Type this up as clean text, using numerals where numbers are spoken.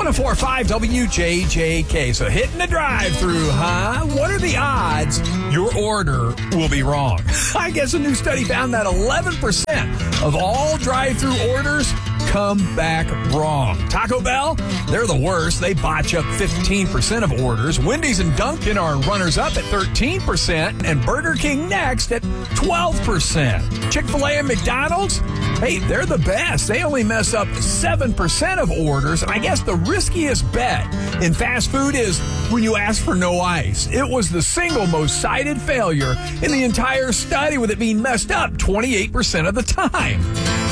104.5 WJJK. So hitting the drive-through, huh? What are the odds your order will be wrong? I guess a new study found that 11% of all drive-through orders come back wrong. Taco Bell, they're the worst. They botch up 15% of orders. Wendy's and Dunkin' are runners-up at 13%, and Burger King next at 12%. Chick-fil-A and McDonald's, hey, they're the best. They only mess up 7% of orders, and I guess the riskiest bet in fast food is when you ask for no ice. It was the single most cited failure in the entire study, with it being messed up 28% of the time.